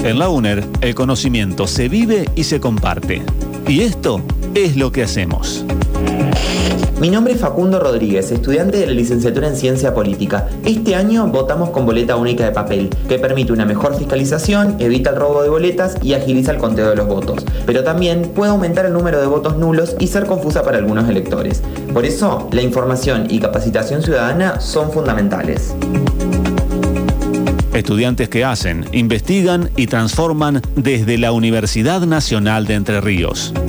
En la UNER, el conocimiento se vive y se comparte. Y esto es lo que hacemos. Mi nombre es Facundo Rodríguez, estudiante de la licenciatura en Ciencia Política. Este año votamos con boleta única de papel, que permite una mejor fiscalización, evita el robo de boletas y agiliza el conteo de los votos. Pero también puede aumentar el número de votos nulos y ser confusa para algunos electores. Por eso, la información y capacitación ciudadana son fundamentales. Estudiantes que hacen, investigan y transforman desde la Universidad Nacional de Entre Ríos.